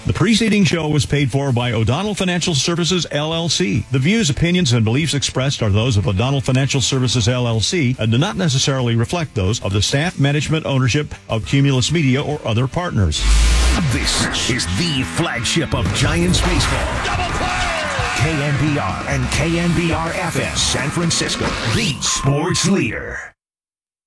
The preceding show was paid for by O'Donnell Financial Services, LLC. The views, opinions, and beliefs expressed are those of O'Donnell Financial Services, LLC, and do not necessarily reflect those of the staff, management, ownership of Cumulus Media or other partners. This is the flagship of Giants baseball. Double play! KNBR and KNBR-FS San Francisco, the sports leader.